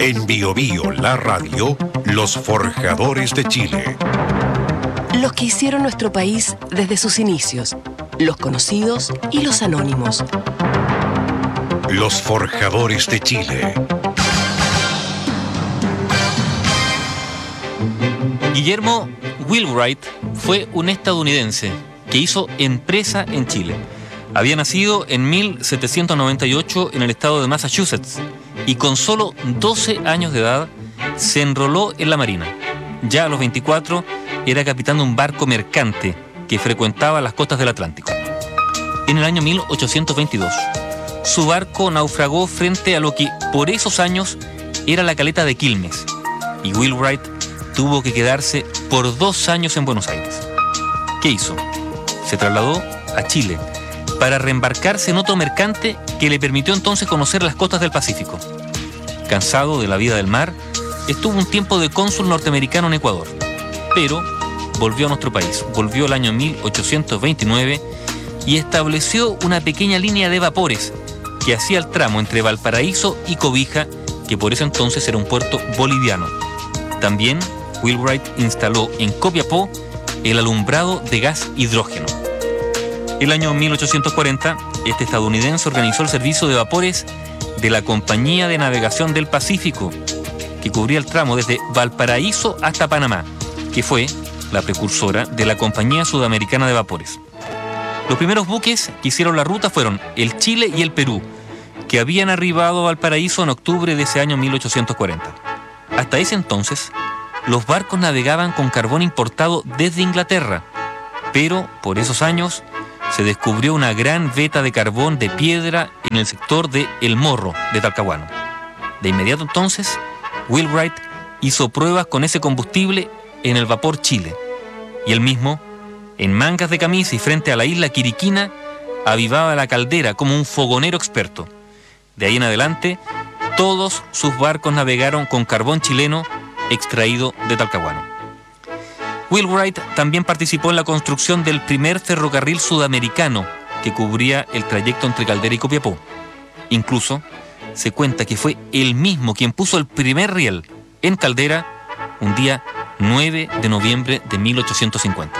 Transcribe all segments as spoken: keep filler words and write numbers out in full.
En Bio Bio, la radio, los forjadores de Chile. Los que hicieron nuestro país desde sus inicios, los conocidos y los anónimos. Los forjadores de Chile. Guillermo Wheelwright fue un estadounidense que hizo empresa en Chile. Había nacido en mil setecientos noventa y ocho en el estado de Massachusetts y con solo doce años de edad se enroló en la Marina. Ya a los veinticuatro era capitán de un barco mercante que frecuentaba las costas del Atlántico. En el año mil ochocientos veintidós, su barco naufragó frente a lo que por esos años era la caleta de Quilmes y Wheelwright tuvo que quedarse por dos años en Buenos Aires. ¿Qué hizo? Se trasladó a Chile para reembarcarse en otro mercante que le permitió entonces conocer las costas del Pacífico. Cansado de la vida del mar, estuvo un tiempo de cónsul norteamericano en Ecuador, pero volvió a nuestro país, volvió el año mil ochocientos veintinueve y estableció una pequeña línea de vapores que hacía el tramo entre Valparaíso y Cobija, que por ese entonces era un puerto boliviano. También Wheelwright instaló en Copiapó el alumbrado de gas hidrógeno. El año mil ochocientos cuarenta, este estadounidense organizó el servicio de vapores de la Compañía de Navegación del Pacífico, que cubría el tramo desde Valparaíso hasta Panamá, que fue la precursora de la Compañía Sudamericana de Vapores. Los primeros buques que hicieron la ruta fueron el Chile y el Perú, que habían arribado a Valparaíso en octubre de ese año mil ochocientos cuarenta. Hasta ese entonces, los barcos navegaban con carbón importado desde Inglaterra, pero por esos años se descubrió una gran veta de carbón de piedra en el sector de El Morro, de Talcahuano. De inmediato entonces, Wheelwright hizo pruebas con ese combustible en el vapor Chile, y él mismo, en mangas de camisa y frente a la isla Quiriquina, avivaba la caldera como un fogonero experto. De ahí en adelante, todos sus barcos navegaron con carbón chileno extraído de Talcahuano. Wheelwright también participó en la construcción del primer ferrocarril sudamericano que cubría el trayecto entre Caldera y Copiapó. Incluso se cuenta que fue él mismo quien puso el primer riel en Caldera un día nueve de noviembre de mil ochocientos cincuenta.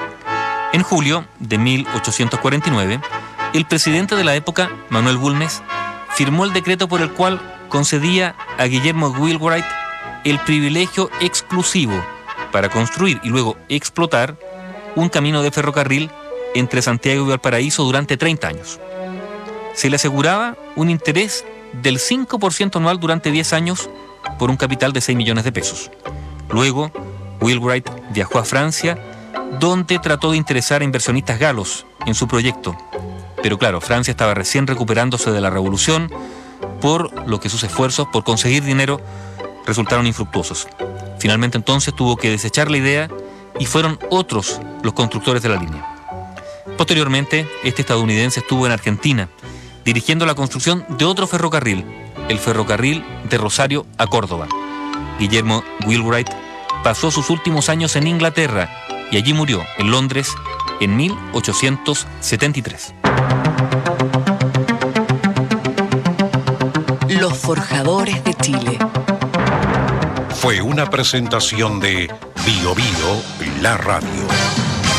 En julio de mil ochocientos cuarenta y nueve, el presidente de la época, Manuel Bulnes, firmó el decreto por el cual concedía a Guillermo Wheelwright el privilegio exclusivo para construir y luego explotar un camino de ferrocarril entre Santiago y Valparaíso durante treinta años. Se le aseguraba un interés del cinco por ciento anual durante diez años por un capital de seis millones de pesos. Luego, Wheelwright viajó a Francia, donde trató de interesar a inversionistas galos en su proyecto. Pero claro, Francia estaba recién recuperándose de la revolución, por lo que sus esfuerzos por conseguir dinero resultaron infructuosos. Finalmente entonces tuvo que desechar la idea y fueron otros los constructores de la línea. Posteriormente, este estadounidense estuvo en Argentina, dirigiendo la construcción de otro ferrocarril, el ferrocarril de Rosario a Córdoba. Guillermo Wheelwright pasó sus últimos años en Inglaterra y allí murió, en Londres, en mil ochocientos setenta y tres. Los forjadores de Chile. Fue una presentación de Bio Bio, la radio.